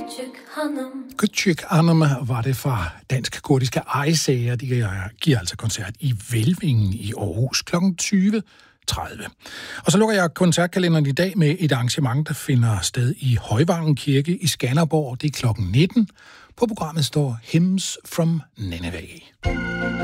Küçük Hanım var det fra dansk-kurdiske Ejsager. De giver altså koncert i Velvingen i Aarhus kl. 20:30. Og så lukker jeg koncertkalenderen i dag med et arrangement, der finder sted i Højvangen Kirke i Skanderborg. Det er kl. 19. På programmet står Hymns from Nineveh.